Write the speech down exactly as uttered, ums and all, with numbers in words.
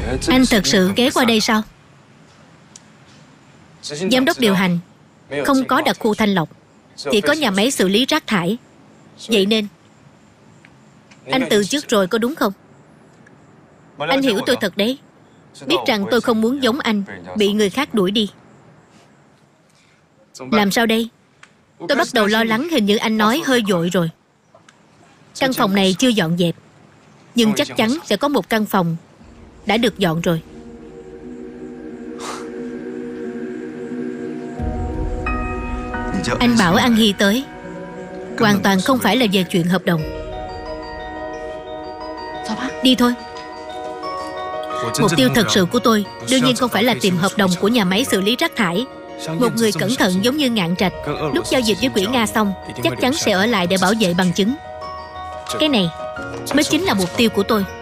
Anh thật sự ghé qua đây sao? Giám đốc điều hành không có đặc khu thanh lọc, chỉ có nhà máy xử lý rác thải. Vậy nên anh từ chức rồi có đúng không? Anh hiểu tôi thật đấy. Biết rằng tôi không muốn giống anh, bị người khác đuổi đi. Làm sao đây? Tôi bắt đầu lo lắng, hình như anh nói hơi vội rồi. Căn phòng này chưa dọn dẹp, nhưng chắc chắn sẽ có một căn phòng đã được dọn rồi. Anh bảo An Hy tới hoàn toàn không phải là về chuyện hợp đồng. Đi thôi. Mục tiêu thật sự của tôi đương nhiên không phải là tìm hợp đồng của nhà máy xử lý rác thải. Một người cẩn thận giống như Ngạn Trạch, lúc giao dịch với quỷ Nga xong chắc chắn sẽ ở lại để bảo vệ bằng chứng. Cái này mới chính là mục tiêu của tôi.